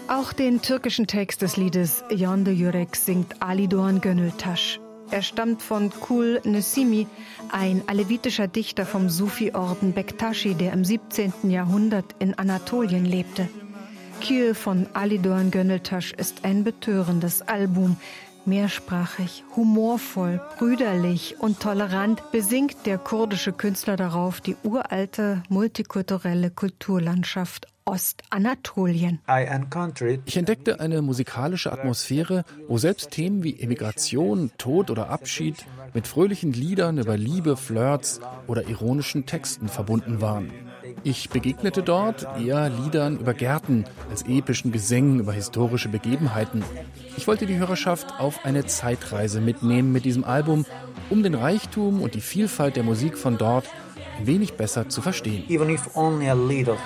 Auch den türkischen Text des Liedes Yonde Yürek singt Ali Doğan Gönültaş. Er stammt von Kul Nesimi, ein alevitischer Dichter vom Sufi-Orden Bektashi, der im 17. Jahrhundert in Anatolien lebte. Kül von Ali Doğan Gönültaş ist ein betörendes Album. Mehrsprachig, humorvoll, brüderlich und tolerant besingt der kurdische Künstler darauf die uralte, multikulturelle Kulturlandschaft Ostanatolien. Ich entdeckte eine musikalische Atmosphäre, wo selbst Themen wie Emigration, Tod oder Abschied mit fröhlichen Liedern über Liebe, Flirts oder ironischen Texten verbunden waren. Ich begegnete dort eher Liedern über Gärten als epischen Gesängen über historische Begebenheiten. Ich wollte die Hörerschaft auf eine Zeitreise mitnehmen mit diesem Album, um den Reichtum und die Vielfalt der Musik von dort ein wenig besser zu verstehen. Even if only a little.